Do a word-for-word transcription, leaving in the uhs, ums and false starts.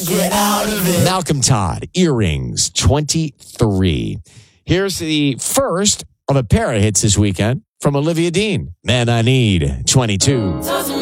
get out of it. Malcolm Todd, Earrings, twenty-three. Here's the first of a pair of hits this weekend from Olivia Dean. Man I Need, twenty-two.